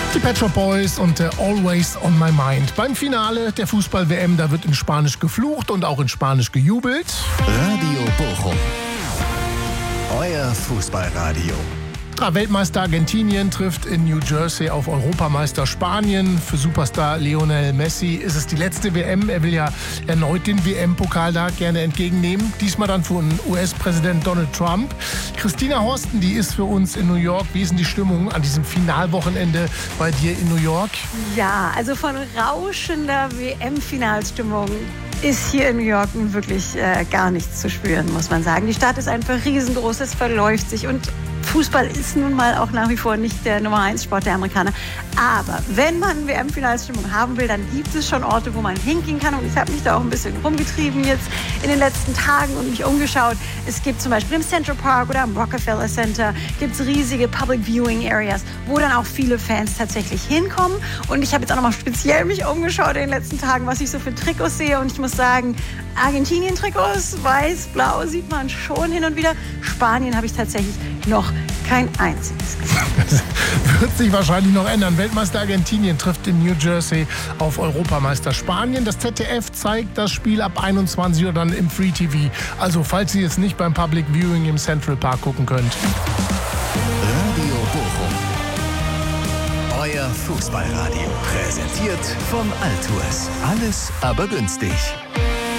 Die Pet Shop Boys und Always on My Mind. Beim Finale der Fußball-WM, da wird in Spanisch geflucht und auch in Spanisch gejubelt. Radio Bochum. Euer Fußballradio. Weltmeister Argentinien trifft in New Jersey auf Europameister Spanien. Für Superstar Lionel Messi ist es die letzte WM. Er will ja erneut den WM-Pokal da gerne entgegennehmen. Diesmal dann von US-Präsident Donald Trump. Christina Horsten, die ist für uns in New York. Wie ist denn die Stimmung an diesem Finalwochenende bei dir in New York? Ja, also von rauschender WM-Finalstimmung ist hier in New York wirklich gar nichts zu spüren, muss man sagen. Die Stadt ist einfach riesengroß, es verläuft sich und Fußball ist nun mal auch nach wie vor nicht der Nummer 1 Sport der Amerikaner. Aber wenn man WM-Finalstimmung haben will, dann gibt es schon Orte, wo man hingehen kann. Und ich habe mich da auch ein bisschen rumgetrieben jetzt in den letzten Tagen und mich umgeschaut. Es gibt zum Beispiel im Central Park oder am Rockefeller Center gibt's riesige Public Viewing Areas, wo dann auch viele Fans tatsächlich hinkommen. Und ich habe jetzt auch nochmal speziell mich umgeschaut in den letzten Tagen, was ich so für Trikots sehe. Und ich muss sagen, Argentinien-Trikots, weiß-blau sieht man schon hin und wieder. Spanien habe ich tatsächlich noch kein einziges gesehen. Das wird sich wahrscheinlich noch ändern. Weltmeister Argentinien trifft in New Jersey auf Europameister Spanien. Das ZDF zeigt das Spiel ab 21 Uhr dann im Free TV. Also falls ihr es nicht beim Public Viewing im Central Park gucken könnt. Radio Bochum. Euer Fußballradio. Präsentiert von Altours. Alles aber günstig.